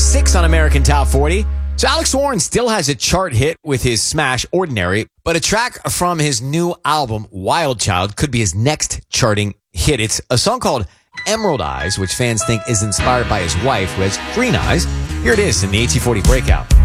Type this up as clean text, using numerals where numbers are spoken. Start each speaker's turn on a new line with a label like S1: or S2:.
S1: 6 on American Top 40. So Alex Warren still has a chart hit with his smash Ordinary, but a track from his new album, Wild Child, could be his next charting hit. It's a song called Emerald Eyes, which fans think is inspired by his wife, who has green eyes. Here it is in the AT40 Breakout.